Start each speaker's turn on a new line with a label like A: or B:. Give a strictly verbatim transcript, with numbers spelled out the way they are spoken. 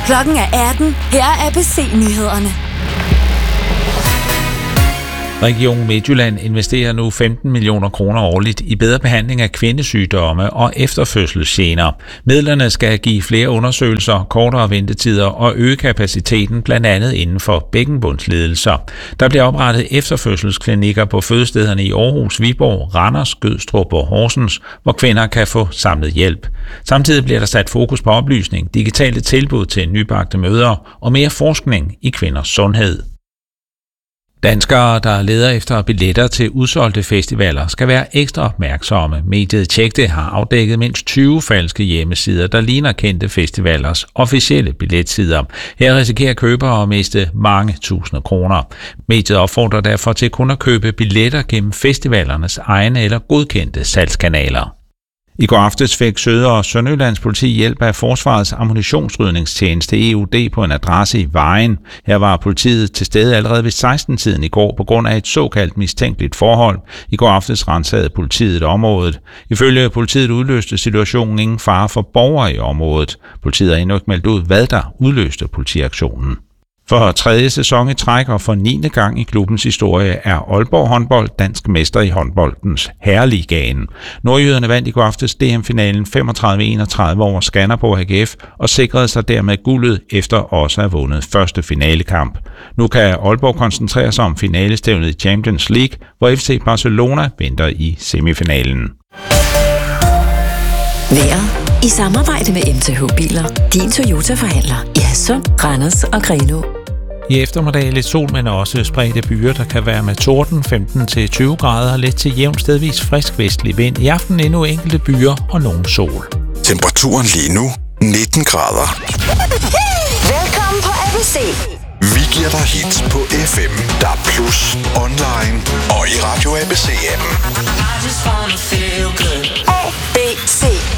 A: Klokken er atten. Her er A B C-nyhederne.
B: Region Midtjylland investerer nu femten millioner kroner årligt i bedre behandling af kvindesygdomme og efterfødselsgener. Midlerne skal give flere undersøgelser, kortere ventetider og øge kapaciteten blandt andet inden for bækkenbundslidelser. Der bliver oprettet efterfødselsklinikker på fødestederne i Aarhus, Viborg, Randers, Gødstrup og Horsens, hvor kvinder kan få samlet hjælp. Samtidig bliver der sat fokus på oplysning, digitale tilbud til nybagte mødre og mere forskning i kvinders sundhed. Danskere, der leder efter billetter til udsolgte festivaler, skal være ekstra opmærksomme. Mediet Tjekte har afdækket mindst tyve falske hjemmesider, der ligner kendte festivalers officielle billetsider. Her risikerer købere at miste mange tusinde kroner. Mediet opfordrer derfor til kun at købe billetter gennem festivalernes egne eller godkendte salgskanaler. I går aftes fik Syd- og Sønderjyllands politi hjælp af Forsvarets ammunitionsrydningstjeneste E U D på en adresse i Vejen. Her var politiet til stede allerede ved seksten-tiden i går på grund af et såkaldt mistænkeligt forhold. I går aftes ransagede politiet området. Ifølge politiet udløste situationen ingen fare for borgere i området. Politiet har endnu ikke meldt ud, hvad der udløste politiaktionen. For tredje sæson i træk og for niende gang i klubbens historie er Aalborg håndbold dansk mester i håndboldens herreligaen. Nordjyderne vandt i går aftes D M-finalen femogtredive enogtredive over Skanderborg A G F og sikrede sig dermed guldet efter også at have vundet første finalekamp. Nu kan Aalborg koncentrere sig om finalestævnet i Champions League, hvor F C Barcelona venter i semifinalen.
C: Vejret i samarbejde med M T H Biler, din Toyota-forhandler i Hadsund, Randers og Grenaa.
B: I eftermiddag lidt sol, men også spredte byer, der kan være med torden femten til tyve grader, let til jævn stedvis frisk vestlig vind. I aften endnu enkelte byer og nogen sol.
D: Temperaturen lige nu nitten grader.
A: Velkommen på A B C.
D: Vi giver dig hits på F M, D A B plus, online og i Radio A B C-appen.
E: I just wanna feel good.